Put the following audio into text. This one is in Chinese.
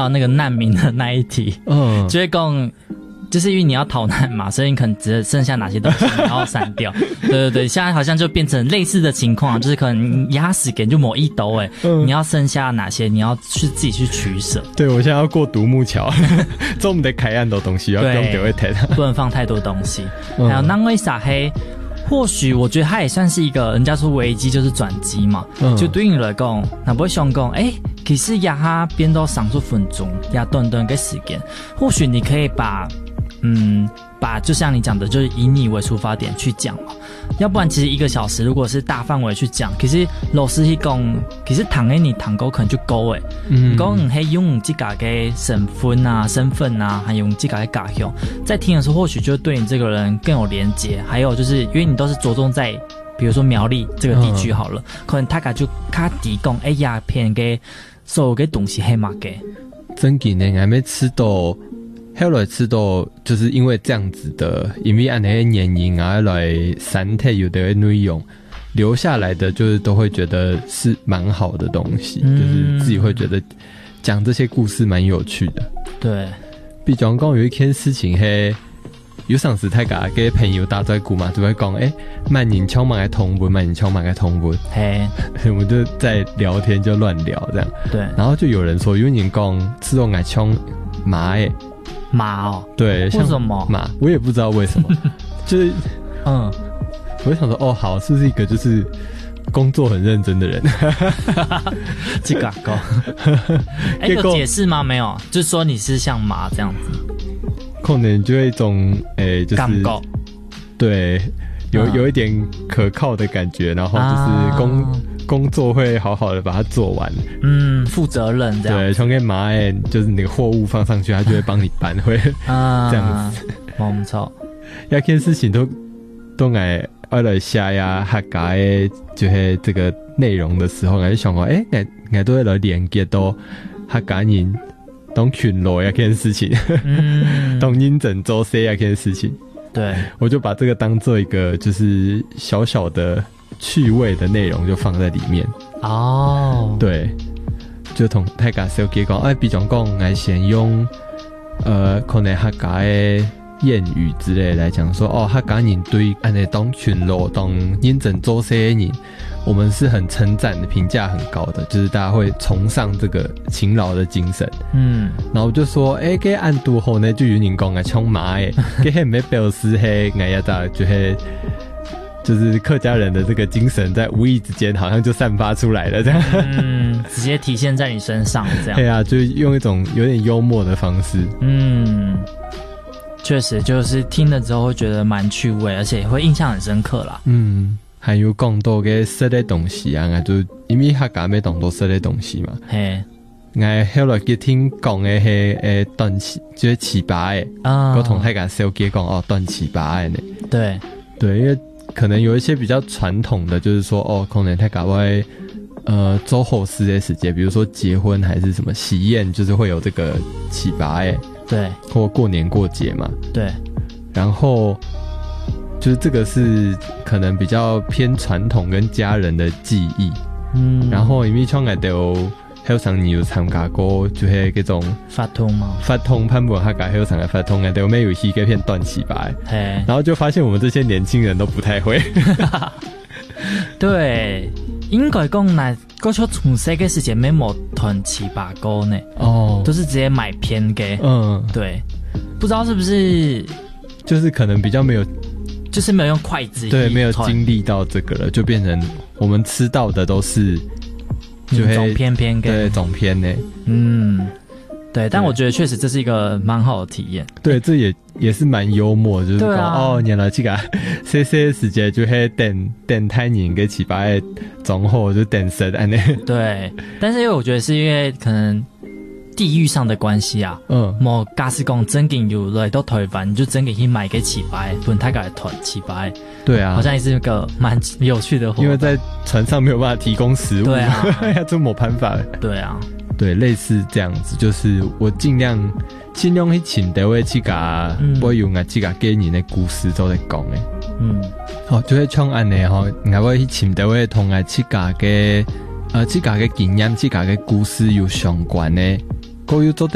到那个难民的那一题，就会讲。就是因为你要逃难嘛，所以你可能只剩下哪些东西然后删掉。对对对，现在好像就变成类似的情况，就是可能压死给就某一兜你要剩下哪些，你要去自己去取舍。 对，我现在要过独木桥，这我们的凯岸的东西要用给会填， 不能放太多东西。还有南威撒黑。或许我觉得它也算是一个人家说危机就是转机嘛，就对你来讲，那不会想讲，其实压它变到30分钟，压短短个时间，或许你可以把就像你讲的，就是以你为出发点去讲嘛，要不然其实1个小时如果是大范围去讲，其实老师去讲，其实谈你谈够可能就够讲你可以用自己的身份啊，还有用自己的家乡，在听的时候或许就对你这个人更有连结，还有就是因为你都是着重在比如说苗栗这个地区好了，可能大家就较提供鸦片给所有的东西黑马给， 真的呢，还没吃到。后来吃到，就是因为这样子的，因为按那些原因啊，来删掉有的内容，留下来的就是都会觉得是蛮好的东西，就是自己会觉得讲这些故事蛮有趣的。 对， 比方讲有一件事情嘿，有上次大家跟朋友打在鼓嘛，就会讲慢人敲马的同文，慢人敲马的同文，我们就在聊天就乱聊这样。对，然后就有人说，有人讲吃到爱敲马马对， 为什么马？我也不知道为什么，就是我就想说好，是不是一个就是工作很认真的人？ 这个有解释吗？没有，就是说你是像马这样子， 可能就会一种就是对，有一点可靠的感觉，然后就是工作会好好的把它做完， 负责任这样。 对，传给马就是那个货物放上去，他就会帮你搬，会这样子。 没错， 要件事情都来写呀，客家的就是这个内容的时候，我就想过，我都会来连接到客家人当群落呀件事情，当认真做事呀件事情。 对，我就把这个当做一个就是小小的趣味的内容就放在里面对，就同大家小姐讲，比方讲来先用可能客家的谚语之类来讲说，客家人对按呢当群落当认真做事的人，我们是很称赞的，评价很高的，就是大家会崇尚这个勤劳的精神。然后我就说，给按度后呢，就有人讲冲马给还没表示要大就是客家人的这个精神，在无意之间好像就散发出来了，这样。 直接体现在你身上，这样。 对啊，就用一种有点幽默的方式。 确实，就是听了之后会觉得蛮趣味，而且会印象很深刻啦。 还有讲到的食的东西啊，就因为客家没讲到食的东西嘛。我后来去听讲的是端糍，就是糍粑我同大家小姐讲端糍粑呢。对，因为可能有一些比较传统的，就是说可能大家会周后事的时间，比如说结婚还是什么喜宴，就是会有这个糍粑对， 或过年过节嘛。对，然后就是这个是可能比较偏传统跟家人的记忆。然后因为像我都还上你有参加过，就是那种发通吗？ 发通潘本客家还有上个发通都没有戏给片断起吧。然后就发现我们这些年轻人都不太会。 对，应该讲那过去从小个时间没冇团糍粑糕呢，都是直接买片给。对，不知道是不是就是可能比较没有， 就是没有用筷子， 对，没有经历到这个了，就变成我们吃到的都是就总片片给， 对，总片呢。 对，但我觉得确实这是一个蛮好的体验。 对，这也是蛮幽默，就是讲原来这个这些时间就会等太人给糍粑的总后就等神安尼。对， 但是因为我觉得是因为可能地域上的关系啊，某假使讲真紧有来到台湾，你就真给去买给糍粑，不然他给团糍粑。对啊，好像也是一个蛮有趣的活动，因为在船上没有办法提供食物，对啊，要做某办法。对啊。对，类似这样子，就是我尽量去请大位去甲，不会用去甲给人的故事都在讲的。就会创案的我会去请大位同去甲嘅去甲嘅经验，去甲嘅故事有相关的，各有做